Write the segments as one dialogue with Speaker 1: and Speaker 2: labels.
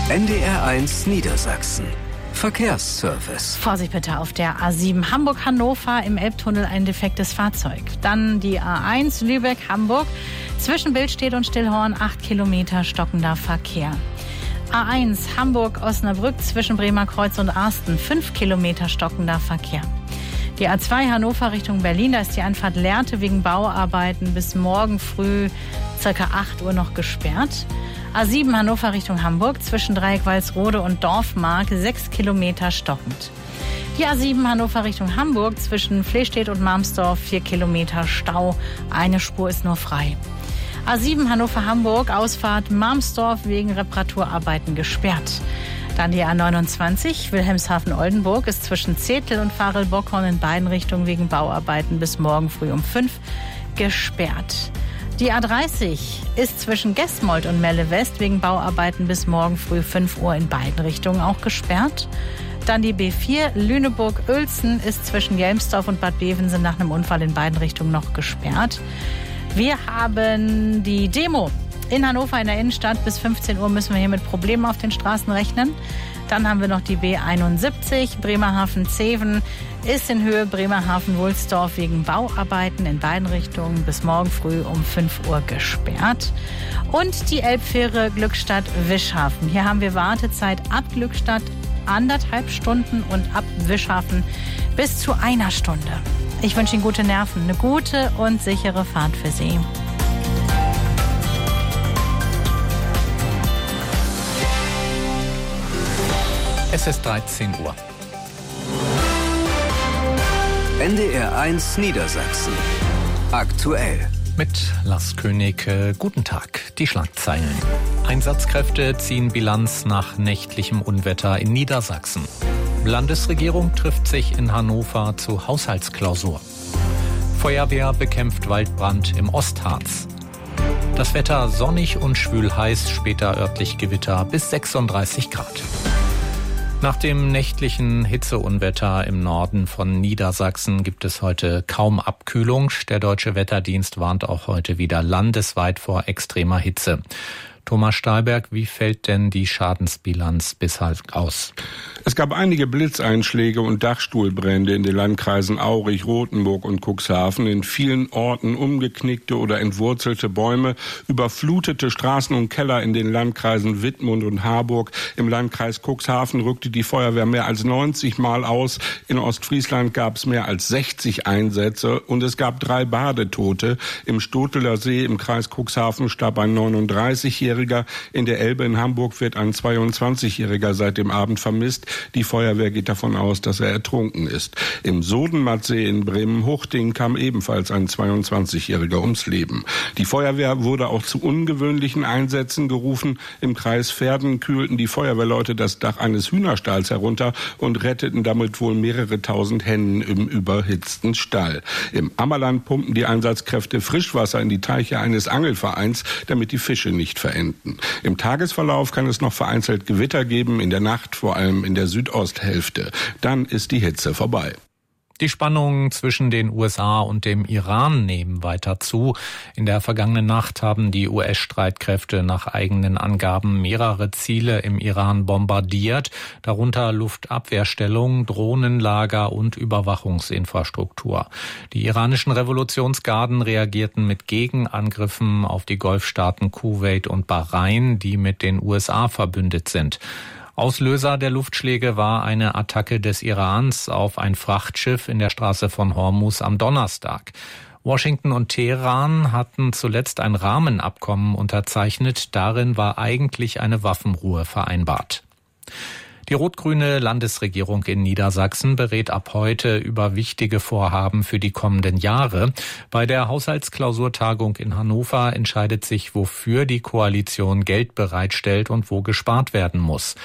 Speaker 1: NDR1 Niedersachsen. Verkehrsservice.
Speaker 2: Vorsicht bitte auf der A7 Hamburg-Hannover, im Elbtunnel ein defektes Fahrzeug. Dann die A1 Lübeck-Hamburg, zwischen Billstedt und Stillhorn 8 Kilometer stockender Verkehr. A1 Hamburg-Osnabrück, zwischen Bremerkreuz und Arsten 5 Kilometer stockender Verkehr. Die A2 Hannover Richtung Berlin, da ist die Einfahrt Lehrte wegen Bauarbeiten bis morgen früh ca. 8 Uhr noch gesperrt. A7 Hannover Richtung Hamburg, zwischen Dreieck-Walsrode und Dorfmark 6 Kilometer stockend. Die A7 Hannover Richtung Hamburg, zwischen Flehstedt und Marmsdorf 4 Kilometer Stau. Eine Spur ist nur frei. A7 Hannover Hamburg, Ausfahrt Marmsdorf wegen Reparaturarbeiten gesperrt. Dann die A29 Wilhelmshaven-Oldenburg ist zwischen Zetel und Varel-Bockhorn in beiden Richtungen wegen Bauarbeiten bis morgen früh um 5 gesperrt. Die A30 ist zwischen Gesmold und Melle West wegen Bauarbeiten bis morgen früh 5 Uhr in beiden Richtungen auch gesperrt. Dann die B4 Lüneburg-Uelzen ist zwischen Jelmsdorf und Bad Bevensen nach einem Unfall in beiden Richtungen noch gesperrt. Wir haben die Demo in Hannover in der Innenstadt. Bis 15 Uhr müssen wir hier mit Problemen auf den Straßen rechnen. Dann haben wir noch die B71 Bremerhaven-Zeven ist in Höhe Bremerhaven-Wulsdorf wegen Bauarbeiten in beiden Richtungen bis morgen früh um 5 Uhr gesperrt. Und die Elbfähre Glückstadt-Wischhafen. Hier haben wir Wartezeit ab Glückstadt 1,5 Stunden und ab Wischhafen bis zu 1 Stunde. Ich wünsche Ihnen gute Nerven, eine gute und sichere Fahrt für Sie.
Speaker 3: Es ist 13 Uhr.
Speaker 1: NDR1 Niedersachsen. Aktuell.
Speaker 3: Mit Lars König, guten Tag. Die Schlagzeilen. Einsatzkräfte ziehen Bilanz nach nächtlichem Unwetter in Niedersachsen. Landesregierung trifft sich in Hannover zu Haushaltsklausur. Feuerwehr bekämpft Waldbrand im Ostharz. Das Wetter sonnig und schwül heiß, später örtlich Gewitter bis 36 Grad. Nach dem nächtlichen Hitzeunwetter im Norden von Niedersachsen gibt es heute kaum Abkühlung. Der Deutsche Wetterdienst warnt auch heute wieder landesweit vor extremer Hitze. Thomas Stahlberg, wie fällt denn die Schadensbilanz bisher aus?
Speaker 4: Es gab einige Blitzeinschläge und Dachstuhlbrände in den Landkreisen Aurich, Rothenburg und Cuxhaven. In vielen Orten umgeknickte oder entwurzelte Bäume, überflutete Straßen und Keller in den Landkreisen Wittmund und Harburg. Im Landkreis Cuxhaven rückte die Feuerwehr mehr als 90 Mal aus. In Ostfriesland gab es mehr als 60 Einsätze und es gab 3 Badetote. Im Stoteler See im Kreis Cuxhaven starb ein 39-Jähriger. In der Elbe in Hamburg wird ein 22-Jähriger seit dem Abend vermisst. Die Feuerwehr geht davon aus, dass er ertrunken ist. Im Sodenmattsee in Bremen-Huchting kam ebenfalls ein 22-Jähriger ums Leben. Die Feuerwehr wurde auch zu ungewöhnlichen Einsätzen gerufen. Im Kreis Verden kühlten die Feuerwehrleute das Dach eines Hühnerstalls herunter und retteten damit wohl mehrere tausend Hennen im überhitzten Stall. Im Ammerland pumpen die Einsatzkräfte Frischwasser in die Teiche eines Angelvereins, damit die Fische nicht verenden. Im Tagesverlauf kann es noch vereinzelt Gewitter geben, in der Nacht vor allem in der Südosthälfte. Dann ist die Hitze vorbei.
Speaker 3: Die Spannungen zwischen den USA und dem Iran nehmen weiter zu. In der vergangenen Nacht haben die US-Streitkräfte nach eigenen Angaben mehrere Ziele im Iran bombardiert, darunter Luftabwehrstellungen, Drohnenlager und Überwachungsinfrastruktur. Die iranischen Revolutionsgarden reagierten mit Gegenangriffen auf die Golfstaaten Kuwait und Bahrain, die mit den USA verbündet sind. Auslöser der Luftschläge war eine Attacke des Irans auf ein Frachtschiff in der Straße von Hormuz am Donnerstag. Washington und Teheran hatten zuletzt ein Rahmenabkommen unterzeichnet. Darin war eigentlich eine Waffenruhe vereinbart. Die rot-grüne Landesregierung in Niedersachsen berät ab heute über wichtige Vorhaben für die kommenden Jahre. Bei der Haushaltsklausurtagung in Hannover entscheidet sich, wofür die Koalition Geld bereitstellt und wo gespart werden muss.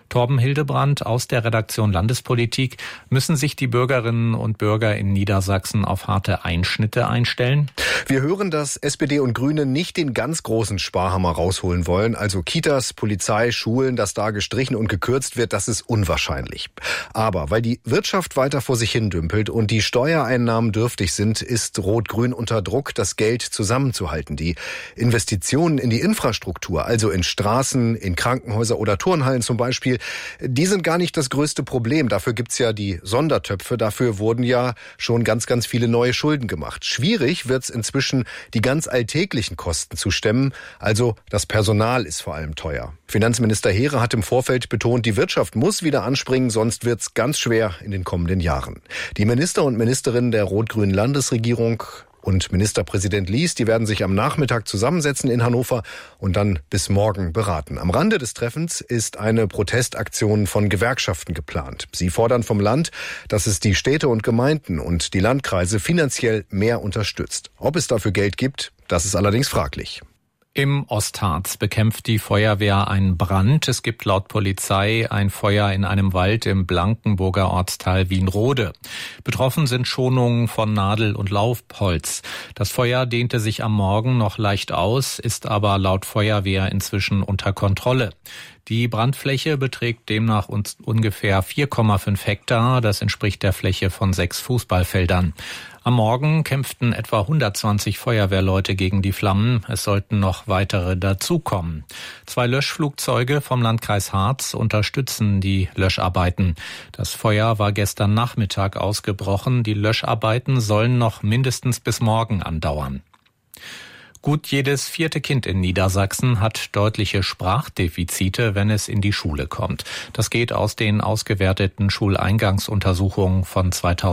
Speaker 3: Torben Hildebrand aus der Redaktion Landespolitik. Müssen sich die Bürgerinnen und Bürger in Niedersachsen auf harte Einschnitte einstellen?
Speaker 5: Wir hören, dass SPD und Grüne nicht den ganz großen Sparhammer rausholen wollen. Also Kitas, Polizei, Schulen, dass da gestrichen und gekürzt wird, das ist unwahrscheinlich. Aber weil die Wirtschaft weiter vor sich hin dümpelt und die Steuereinnahmen dürftig sind, ist Rot-Grün unter Druck, das Geld zusammenzuhalten. Die Investitionen in die Infrastruktur, also in Straßen, in Krankenhäuser oder Turnhallen zum Beispiel, die sind gar nicht das größte Problem. Dafür gibt's ja die Sondertöpfe. Dafür wurden ja schon ganz, ganz viele neue Schulden gemacht. Schwierig wird's inzwischen, die ganz alltäglichen Kosten zu stemmen. Also das Personal ist vor allem teuer. Finanzminister Heere hat im Vorfeld betont, die Wirtschaft muss wieder anspringen, sonst wird's ganz schwer in den kommenden Jahren. Die Minister und Ministerinnen der rot-grünen Landesregierung und Ministerpräsident Lies, die werden sich am Nachmittag zusammensetzen in Hannover und dann bis morgen beraten. Am Rande des Treffens ist eine Protestaktion von Gewerkschaften geplant. Sie fordern vom Land, dass es die Städte und Gemeinden und die Landkreise finanziell mehr unterstützt. Ob es dafür Geld gibt, das ist allerdings fraglich.
Speaker 3: Im Ostharz bekämpft die Feuerwehr einen Brand. Es gibt laut Polizei ein Feuer in einem Wald im Blankenburger Ortsteil Wienrode. Betroffen sind Schonungen von Nadel- und Laubholz. Das Feuer dehnte sich am Morgen noch leicht aus, ist aber laut Feuerwehr inzwischen unter Kontrolle. Die Brandfläche beträgt demnach ungefähr 4,5 Hektar. Das entspricht der Fläche von 6 Fußballfeldern. Am Morgen kämpften etwa 120 Feuerwehrleute gegen die Flammen. Es sollten noch weitere dazukommen. 2 Löschflugzeuge vom Landkreis Harz unterstützen die Löscharbeiten. Das Feuer war gestern Nachmittag ausgebrochen. Die Löscharbeiten sollen noch mindestens bis morgen andauern. Gut jedes 4. Kind in Niedersachsen hat deutliche Sprachdefizite, wenn es in die Schule kommt. Das geht aus den ausgewerteten Schuleingangsuntersuchungen von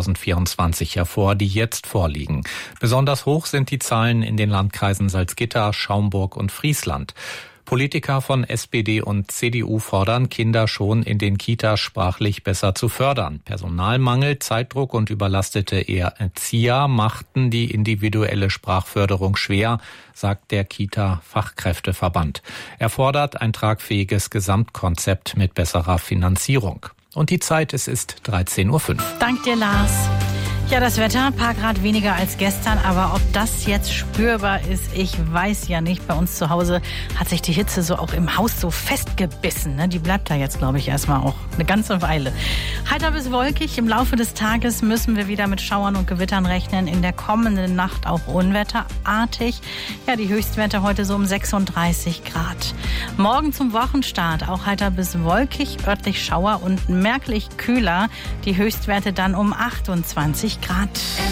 Speaker 3: 2024 hervor, die jetzt vorliegen. Besonders hoch sind die Zahlen in den Landkreisen Salzgitter, Schaumburg und Friesland. Politiker von SPD und CDU fordern, Kinder schon in den Kitas sprachlich besser zu fördern. Personalmangel, Zeitdruck und überlastete Erzieher machten die individuelle Sprachförderung schwer, sagt der Kita-Fachkräfteverband. Er fordert ein tragfähiges Gesamtkonzept mit besserer Finanzierung. Und die Zeit, es ist 13:05 Uhr.
Speaker 2: Dank dir, Lars. Ja, das Wetter, ein paar Grad weniger als gestern, aber ob das jetzt spürbar ist, ich weiß ja nicht. Bei uns zu Hause hat sich die Hitze so auch im Haus so festgebissen. Ne? Die bleibt da jetzt, glaube ich, erstmal auch eine ganze Weile. Heiter bis wolkig. Im Laufe des Tages müssen wir wieder mit Schauern und Gewittern rechnen. In der kommenden Nacht auch unwetterartig. Ja, die Höchstwerte heute so um 36 Grad. Morgen zum Wochenstart auch heiter bis wolkig, örtlich Schauer und merklich kühler. Die Höchstwerte dann um 28 Grad.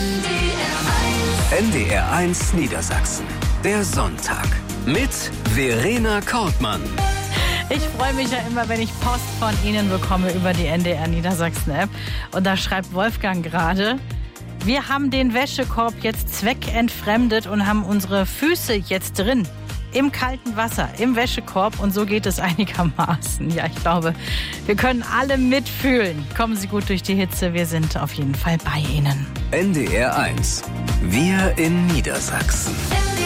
Speaker 1: NDR 1 Niedersachsen. Der Sonntag mit Verena Kortmann.
Speaker 2: Ich freue mich ja immer, wenn ich Post von Ihnen bekomme über die NDR Niedersachsen App. Und da schreibt Wolfgang gerade: Wir haben den Wäschekorb jetzt zweckentfremdet und haben unsere Füße jetzt drin. Im kalten Wasser, im Wäschekorb, und so geht es einigermaßen. Ja, ich glaube, wir können alle mitfühlen. Kommen Sie gut durch die Hitze, wir sind auf jeden Fall bei Ihnen.
Speaker 1: NDR 1. Wir in Niedersachsen.